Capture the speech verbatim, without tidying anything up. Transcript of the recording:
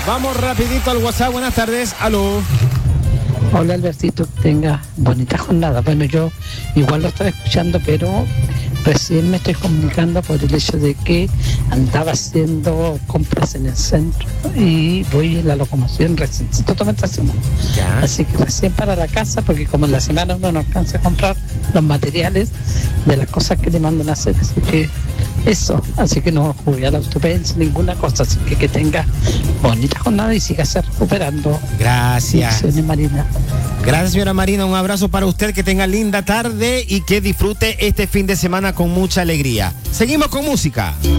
Vamos rapidito al WhatsApp. Buenas tardes. Aló. Hola Albertito, tenga bonita jornada. Bueno, yo igual lo estaba escuchando, pero recién me estoy comunicando por el hecho de que andaba haciendo compras en el centro y voy en la locomoción recién, totalmente haciendo. Ya. Así que recién para la casa, porque como en la semana uno no alcanza a comprar los materiales de las cosas que le mandan a hacer, así que eso, así que no jugué a la autopens, ninguna cosa, así que que tenga bonita jornada y siga se recuperando. Gracias. Señora Marina. Gracias, señora Marina. Un abrazo para usted, que tenga linda tarde y que disfrute este fin de semana con mucha alegría. Seguimos con música.